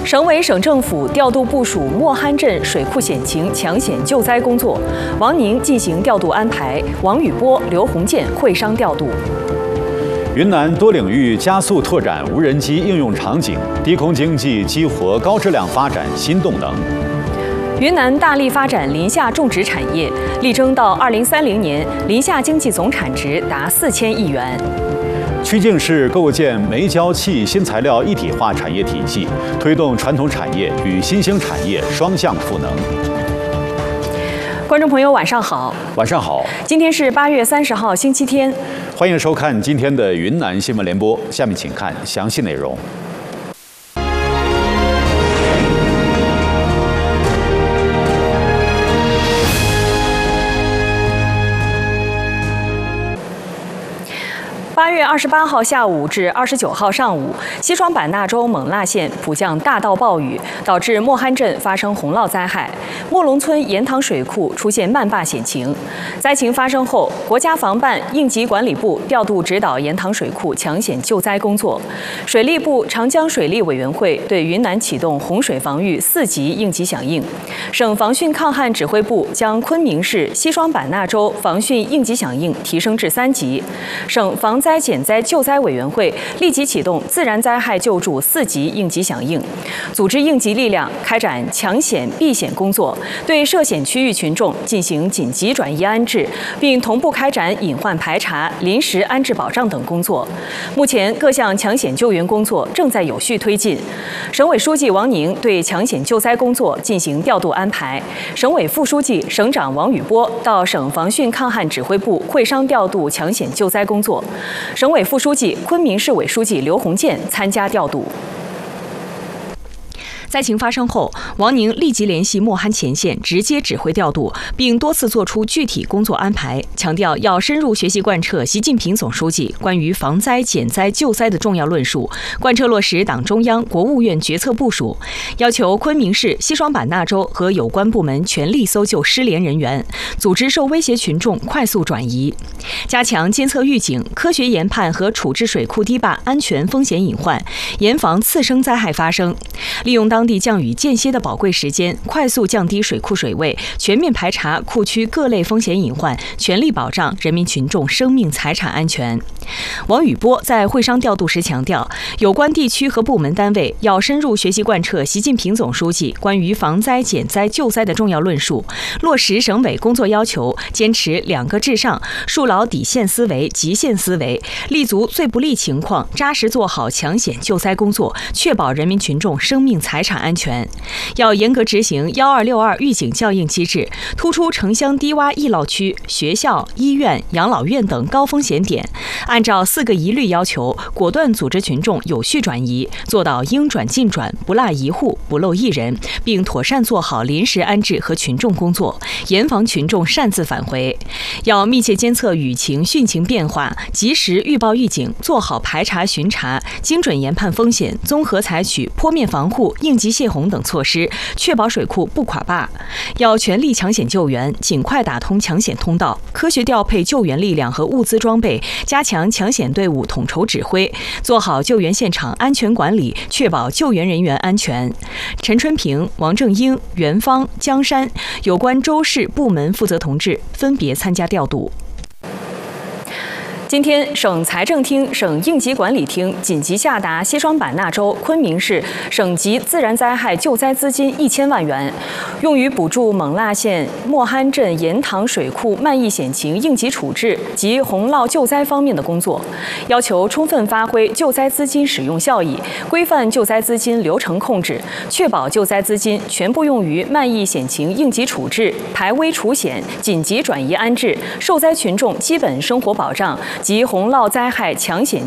省委省政府调度部署莫罕镇水库险情抢险救灾工作，王宁进行调度安排，王宇波、刘洪建会商调度。 云南多领域加速拓展无人机应用场景，低空经济激活高质量发展新动能。 云南大力发展林下种植产业，力争到2030年，林下经济总产值达4000亿元。 曲靖市构建煤焦气新材料一体化产业体系，推动传统产业与新兴产业双向赋能。 观众朋友，晚上好。 晚上好。 今天是8月30号，星期天。 欢迎收看今天的云南新闻联播。下面请看详细内容。 8月28号下午至29号上午，西双版纳州勐腊县普降大到暴雨，导致莫罕镇发生洪涝灾害，莫龙村盐塘水库出现漫坝险情。灾情发生后，国家防办应急管理部调度指导盐塘水库抢险救灾工作，水利部长江水利委员会对云南启动洪水防御4级应急响应，省防汛抗旱指挥部将昆明市西双版纳州防汛应急响应提升至3级，省防灾减灾救灾委员会立即启动自然灾害救助4级应急响应，组织应急力量开展抢险避险工作，对涉险区域群众进行紧急转移安置，并同步开展隐患排查、临时安置保障等工作。目前各项抢险救援工作正在有序推进。省委书记王宁对抢险救灾工作进行调度安排，省委副书记、省长王宇波到省防汛抗旱指挥部会商调度抢险救灾工作。省委副书记、昆明市委书记刘洪建参加调度。灾情发生后，王宁立即联系莫罕前线，直接指挥调度，并多次作出具体工作安排，强调要深入学习贯彻习近平总书记关于防灾减灾救灾的重要论述，贯彻落实党中央、国务院决策部署，要求昆明市、西双版纳州和有关部门全力搜救失联人员，组织受威胁群众快速转移，加强监测预警，科学研判和处置水库堤坝安全风险隐患，严防次生灾害发生，利用当地降雨间歇的宝贵时间，快速降低水库水位，全面排查库区各类风险隐患，全力保障人民群众生命财产安全。王宇波在会商调度时强调，有关地区和部门单位要深入学习贯彻习近平总书记关于防灾减灾救灾的重要论述，落实省委工作要求，坚持2个至上，树牢底线思维、极限思维，立足最不利情况，扎实做好抢险救灾工作，确保人民群众生命财产安全。要严格执行1262预警校应机制，突出城乡低洼易涝区、学校、医院、养老院等高风险点，按照4个一律要求，果断组织群众有序转移，做到应转尽转，不落一户，不漏一人，并妥善做好临时安置和群众工作，严防群众擅自返回。要密切监测雨情、汛情变化，及时预报预警，做好排查巡查，精准研判风险，综合采取坡面防护、应急泄洪等措施，确保水库不垮坝。要全力抢险救援，尽快打通抢险通道，科学调配救援力量和物资装备，加强抢险队伍统筹指挥，做好救援现场安全管理，确保救援人员安全。陈春平、王正英、袁芳、江山有关州市部门负责同志分别参加调度。今天，省财政厅、省应急管理厅紧急下达西双版纳州昆明市省级自然灾害救灾资金1000万元，用于补助勐腊县莫罕镇盐塘水库漫溢险情应急处置及洪涝救灾方面的工作，要求充分发挥救灾资金使用效益，规范救灾资金流程控制，确保救灾资金全部用于漫溢险情应急处置、排危除险、紧急转移安置、受灾群众基本生活保障及洪涝灾害抢险